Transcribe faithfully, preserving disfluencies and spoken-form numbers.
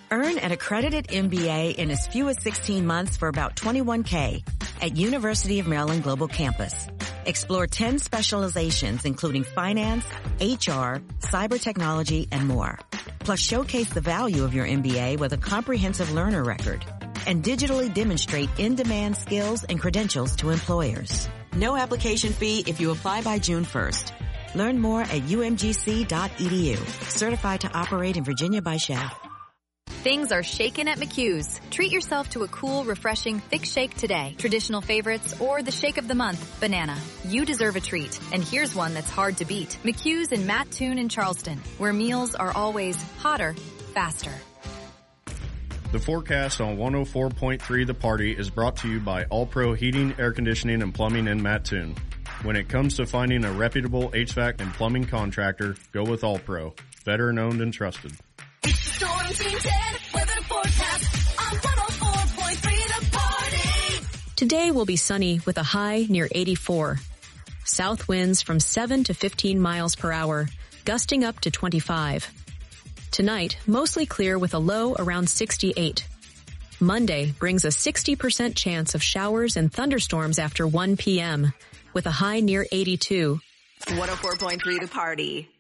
Earn an accredited M B A in as few as sixteen months for about twenty-one K at University of Maryland Global Campus. Explore ten specializations including finance, H R, cyber technology, and more. Plus showcase the value of your M B A with a comprehensive learner record and digitally demonstrate in-demand skills and credentials to employers. No application fee if you apply by June first. Learn more at U M G C dot E D U. Certified to operate in Virginia by Chef. Things are shaken at McHugh's. Treat yourself to a cool, refreshing, thick shake today. Traditional favorites or the shake of the month, banana. You deserve a treat. And here's one that's hard to beat. McHugh's in Mattoon and Charleston, where meals are always hotter, faster. The forecast on one oh four point three The Party is brought to you by All Pro Heating, Air Conditioning, and Plumbing in Mattoon. When it comes to finding a reputable H V A C and plumbing contractor, go with All Pro. Veteran owned and trusted. It's the Storm Team ten weather forecast on one oh four point three The Party. Today will be sunny with a high near eighty-four. South winds from seven to fifteen miles per hour, gusting up to twenty-five. Tonight, mostly clear with a low around sixty-eight. Monday brings a sixty percent chance of showers and thunderstorms after one p.m. with a high near eighty-two. one oh four point three The Party.